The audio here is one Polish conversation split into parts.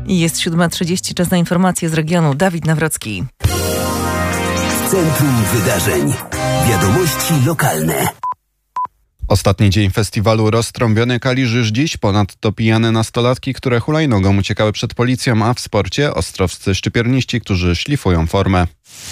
Jest 7:30, czas na informacje z regionu. Dawid Nawrocki. Centrum Wydarzeń. Wiadomości lokalne. Ostatni dzień festiwalu Roztrąbiony Kalisz już dziś. Ponadto pijane nastolatki, które hulajnogą uciekały przed policją, a w sporcie ostrowscy szczypierniści, którzy szlifują formę.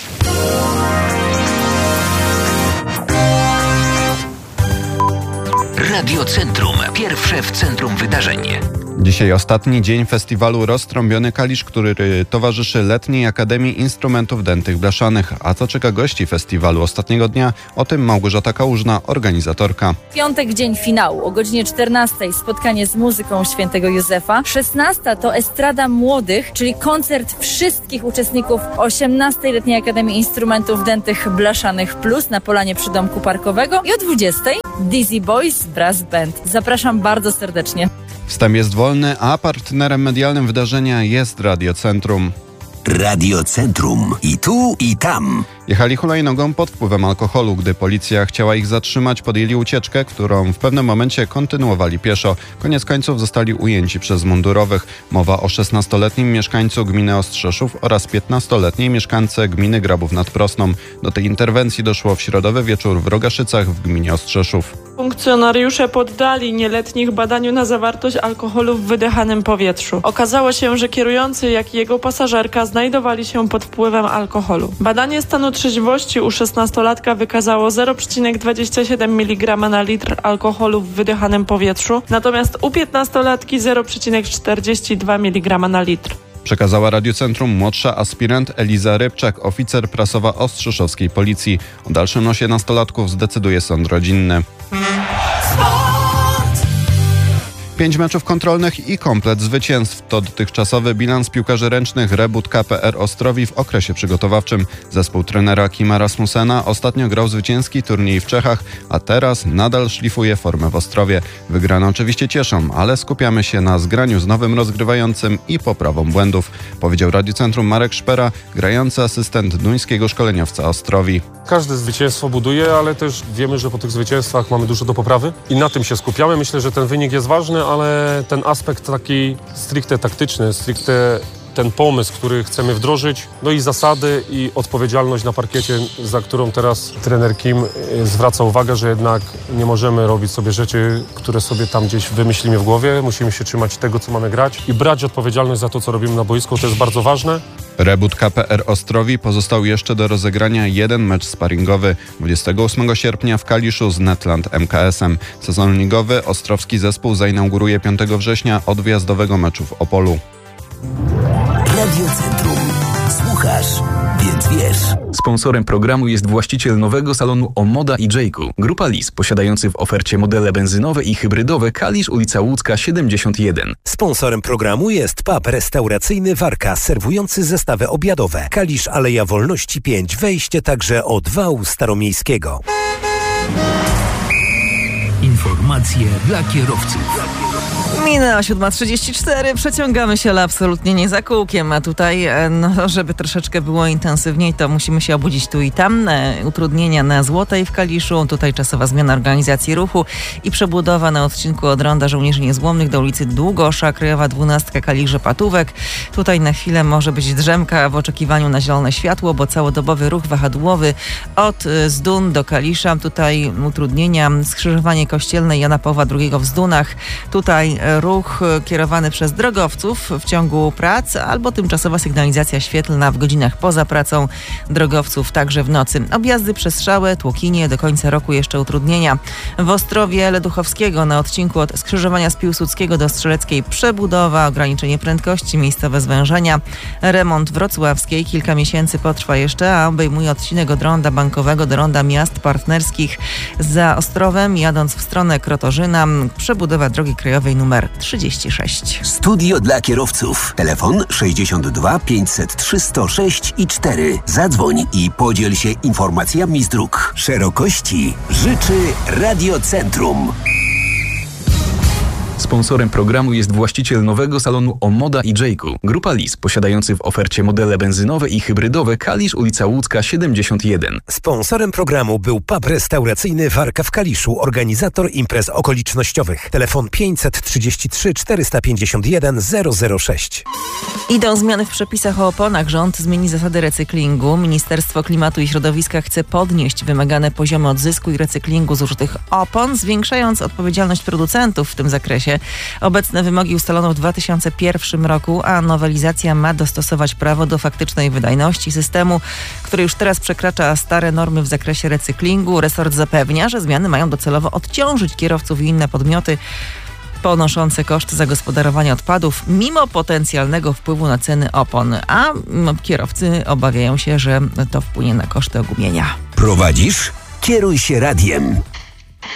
Radio Centrum. Pierwsze w centrum wydarzeń. Dzisiaj ostatni dzień festiwalu Roztrąbiony Kalisz, który towarzyszy Letniej Akademii Instrumentów Dętych Blaszanych. A co czeka gości festiwalu ostatniego dnia? O tym Małgorzata Kałużna, organizatorka. Piątek, dzień finału. O godzinie 14 spotkanie z muzyką Świętego Józefa. 16 to Estrada Młodych, czyli koncert wszystkich uczestników 18 Letniej Akademii Instrumentów Dętych Blaszanych Plus na polanie przydomku parkowego. I o 20 Dizzy Boys Brass Band. Zapraszam bardzo serdecznie. Wstęp jest wolny, a partnerem medialnym wydarzenia jest Radio Centrum. Radio Centrum. I tu, i tam. Jechali hulajnogą pod wpływem alkoholu. Gdy policja chciała ich zatrzymać, podjęli ucieczkę, którą w pewnym momencie kontynuowali pieszo. Koniec końców zostali ujęci przez mundurowych. Mowa o 16-letnim mieszkańcu gminy Ostrzeszów oraz 15-letniej mieszkance gminy Grabów nad Prosną. Do tej interwencji doszło w środowy wieczór w Rogaszycach w gminie Ostrzeszów. Funkcjonariusze poddali nieletnich badaniu na zawartość alkoholu w wydychanym powietrzu. Okazało się, że kierujący, jak i jego pasażerka znajdowali się pod wpływem alkoholu. Badanie stanu trzeźwości u 16-latka wykazało 0,27 mg na litr alkoholu w wydychanym powietrzu, natomiast u 15-latki 0,42 mg na litr. Przekazała Radio Centrum młodsza aspirant Eliza Rybczak, oficer prasowa Ostrzeszowskiej Policji. O dalszym losie nastolatków zdecyduje sąd rodzinny. 5 meczów kontrolnych i komplet zwycięstw. To dotychczasowy bilans piłkarzy ręcznych Rebut KPR Ostrowi w okresie przygotowawczym. Zespół trenera Kima Rasmussena ostatnio grał zwycięski turniej w Czechach, a teraz nadal szlifuje formę w Ostrowie. Wygrane oczywiście cieszą, ale skupiamy się na zgraniu z nowym rozgrywającym i poprawą błędów, powiedział Radio Centrum Marek Szpera, grający asystent duńskiego szkoleniowca Ostrowi. Każde zwycięstwo buduje, ale też wiemy, że po tych zwycięstwach mamy dużo do poprawy i na tym się skupiamy. Myślę, że ten wynik jest ważny, ale ten aspekt taki stricte taktyczny, stricte ten pomysł, który chcemy wdrożyć, no i zasady i odpowiedzialność na parkiecie, za którą teraz trener Kim zwraca uwagę, że jednak nie możemy robić sobie rzeczy, które sobie tam gdzieś wymyślimy w głowie. Musimy się trzymać tego, co mamy grać i brać odpowiedzialność za to, co robimy na boisku. To jest bardzo ważne. Rebut KPR Ostrowi pozostał jeszcze do rozegrania jeden mecz sparingowy. 28 sierpnia w Kaliszu z Netland MKS-em. Sezon ligowy ostrowski zespół zainauguruje 5 września od wyjazdowego meczu w Opolu. Radio Centrum. Słuchasz, więc wiesz. Sponsorem programu jest właściciel nowego salonu Omoda i Jayku. Grupa Lis, posiadający w ofercie modele benzynowe i hybrydowe Kalisz, ulica Łódzka 71. Sponsorem programu jest pub restauracyjny Warka, serwujący zestawy obiadowe. Kalisz, Aleja Wolności 5, wejście także od wału staromiejskiego. Informacje dla kierowców. Minęła 7:34, przeciągamy się, ale absolutnie nie za kółkiem, a tutaj, żeby troszeczkę było intensywniej, to musimy się obudzić tu i tam. Utrudnienia na Złotej w Kaliszu, tutaj czasowa zmiana organizacji ruchu i przebudowa na odcinku od Ronda Żołnierzy Niezłomnych do ulicy Długosza, Krajowa 12 Kalisz-Patówek. Tutaj na chwilę może być drzemka w oczekiwaniu na zielone światło, bo całodobowy ruch wahadłowy od Zdun do Kalisza. Tutaj utrudnienia, skrzyżowanie kościelne Jana Pawła II w Zdunach. Tutaj ruch kierowany przez drogowców w ciągu prac albo tymczasowa sygnalizacja świetlna w godzinach poza pracą drogowców, także w nocy. Objazdy przez Szałę, Tłokinie, do końca roku jeszcze utrudnienia. W Ostrowie Leduchowskiego na odcinku od skrzyżowania z Piłsudskiego do Strzeleckiej przebudowa, ograniczenie prędkości, miejscowe zwężenia. Remont Wrocławskiej kilka miesięcy potrwa jeszcze, a obejmuje odcinek od Ronda Bankowego do Ronda Miast Partnerskich za Ostrowem, jadąc w stronę Krotorzyna. Przebudowa drogi krajowej numer 36. Studio dla kierowców. Telefon 62 503 106 i 4. Zadzwoń i podziel się informacjami z dróg. Szerokości życzy Radio Centrum. Sponsorem programu jest właściciel nowego salonu Omoda i Jayku. Grupa Lis, posiadający w ofercie modele benzynowe i hybrydowe Kalisz, ulica Łódzka 71. Sponsorem programu był pub restauracyjny Warka w Kaliszu, organizator imprez okolicznościowych. Telefon 533 451 006. Idą zmiany w przepisach o oponach. Rząd zmieni zasady recyklingu. Ministerstwo Klimatu i Środowiska chce podnieść wymagane poziomy odzysku i recyklingu zużytych opon, zwiększając odpowiedzialność producentów w tym zakresie. Obecne wymogi ustalono w 2001 roku, a nowelizacja ma dostosować prawo do faktycznej wydajności systemu, który już teraz przekracza stare normy w zakresie recyklingu. Resort zapewnia, że zmiany mają docelowo odciążyć kierowców i inne podmioty ponoszące koszty zagospodarowania odpadów mimo potencjalnego wpływu na ceny opon, a kierowcy obawiają się, że to wpłynie na koszty ogumienia. Prowadzisz? Kieruj się radiem.